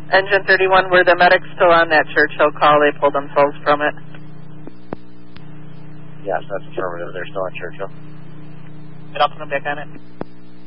Engine 31, were the medics still on that Churchill call? They pulled themselves from it. Yes, that's affirmative. They're still on Churchill. And I'll put them back on it.